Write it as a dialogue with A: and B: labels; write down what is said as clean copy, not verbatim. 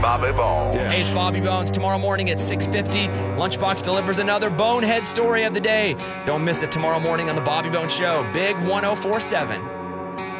A: Bobby Bones.
B: Yeah.
C: Hey, it's Bobby Bones. Tomorrow morning at 6:50, Lunchbox delivers another bonehead story of the day. Don't miss it tomorrow morning on the Bobby Bones Show. Big 104.7.